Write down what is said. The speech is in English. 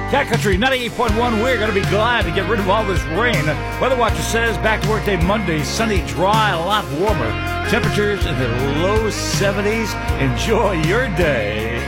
Cat Country 98.1, we're going to be glad to get rid of all this rain. Weather Watcher says back to work day Monday, sunny, dry, a lot warmer. Temperatures in the low 70s. Enjoy your day.